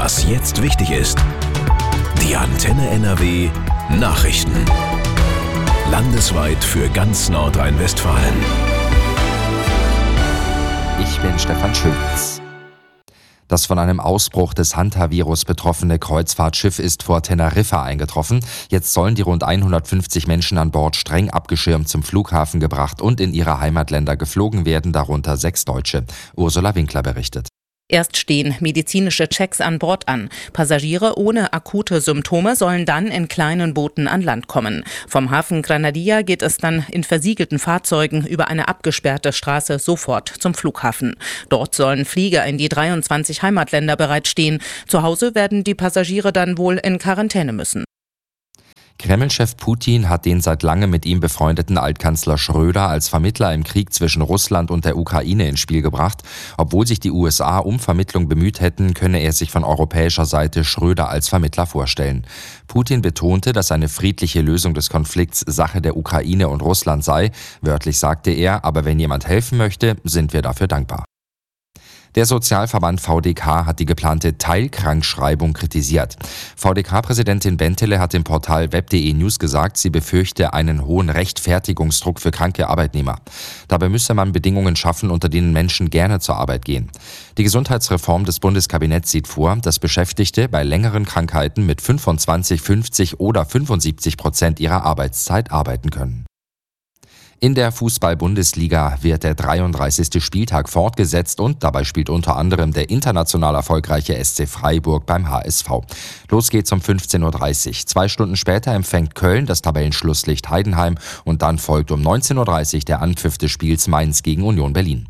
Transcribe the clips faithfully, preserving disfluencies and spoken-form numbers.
Was jetzt wichtig ist. Die Antenne N R W Nachrichten. Landesweit für ganz Nordrhein-Westfalen. Ich bin Stefan Schulz. Das von einem Ausbruch des Hantavirus betroffene Kreuzfahrtschiff ist vor Teneriffa eingetroffen. Jetzt sollen die rund hundertfünfzig Menschen an Bord streng abgeschirmt zum Flughafen gebracht und in ihre Heimatländer geflogen werden, darunter sechs Deutsche. Ursula Winkler berichtet. Erst stehen medizinische Checks an Bord an. Passagiere ohne akute Symptome sollen dann in kleinen Booten an Land kommen. Vom Hafen Granadilla geht es dann in versiegelten Fahrzeugen über eine abgesperrte Straße sofort zum Flughafen. Dort sollen Flieger in die dreiundzwanzig Heimatländer bereitstehen. Zu Hause werden die Passagiere dann wohl in Quarantäne müssen. Kreml-Chef Putin hat den seit langem mit ihm befreundeten Altkanzler Schröder als Vermittler im Krieg zwischen Russland und der Ukraine ins Spiel gebracht. Obwohl sich die U S A um Vermittlung bemüht hätten, könne er sich von europäischer Seite Schröder als Vermittler vorstellen. Putin betonte, dass eine friedliche Lösung des Konflikts Sache der Ukraine und Russland sei. Wörtlich sagte er, aber wenn jemand helfen möchte, sind wir dafür dankbar. Der Sozialverband V D K hat die geplante Teilkrankschreibung kritisiert. V D K-Präsidentin Bentele hat im Portal web punkt de News gesagt, sie befürchte einen hohen Rechtfertigungsdruck für kranke Arbeitnehmer. Dabei müsse man Bedingungen schaffen, unter denen Menschen gerne zur Arbeit gehen. Die Gesundheitsreform des Bundeskabinetts sieht vor, dass Beschäftigte bei längeren Krankheiten mit fünfundzwanzig, fünfzig oder fünfundsiebzig Prozent ihrer Arbeitszeit arbeiten können. In der Fußball-Bundesliga wird der dreiunddreißigste Spieltag fortgesetzt und dabei spielt unter anderem der international erfolgreiche S C Freiburg beim H S V. Los geht's um fünfzehn Uhr dreißig. Zwei Stunden später empfängt Köln das Tabellenschlusslicht Heidenheim und dann folgt um neunzehn Uhr dreißig der Anpfiff des Spiels Mainz gegen Union Berlin.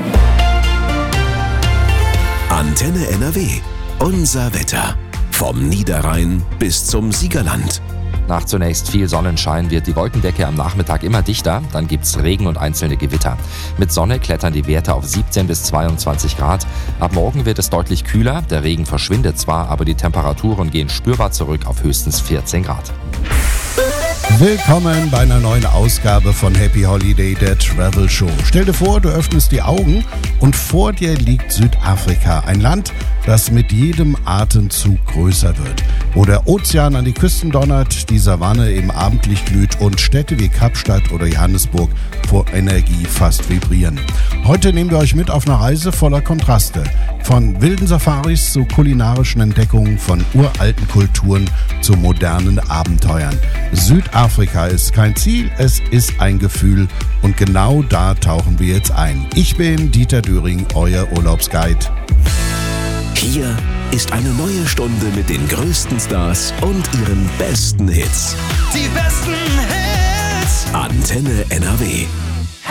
Antenne N R W. Unser Wetter. Vom Niederrhein bis zum Siegerland. Nach zunächst viel Sonnenschein wird die Wolkendecke am Nachmittag immer dichter, dann gibt's Regen und einzelne Gewitter. Mit Sonne klettern die Werte auf siebzehn bis zweiundzwanzig Grad. Ab morgen wird es deutlich kühler, der Regen verschwindet zwar, aber die Temperaturen gehen spürbar zurück auf höchstens vierzehn Grad. Willkommen bei einer neuen Ausgabe von Happy Holiday, der Travel Show. Stell dir vor, du öffnest die Augen und vor dir liegt Südafrika, ein Land, das mit jedem Atemzug größer wird. Wo der Ozean an die Küsten donnert, die Savanne im Abendlicht glüht und Städte wie Kapstadt oder Johannesburg vor Energie fast vibrieren. Heute nehmen wir euch mit auf eine Reise voller Kontraste. Von wilden Safaris zu kulinarischen Entdeckungen, von uralten Kulturen zu modernen Abenteuern. Südafrika ist kein Ziel, es ist ein Gefühl und genau da tauchen wir jetzt ein. Ich bin Dieter Döring, euer Urlaubsguide. Hier ist eine neue Stunde mit den größten Stars und ihren besten Hits. Die besten Hits. Antenne N R W.